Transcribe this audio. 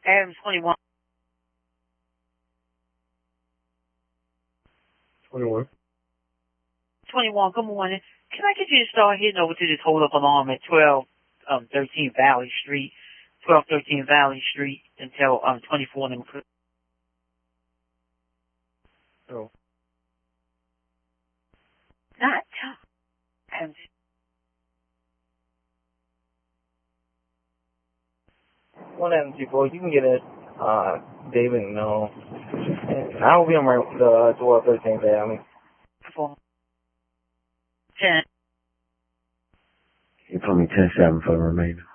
Adams 21. 21. 21, good morning. Can I get you to start hitting over to this hold-up alarm at 1213 Valley Street, 1213 Valley Street until 24 and Oh. Not Adams. One MC4, you can get it, David, no. And I will be on my, 1213 Valley. 10. You put me 10-7 for the remainder.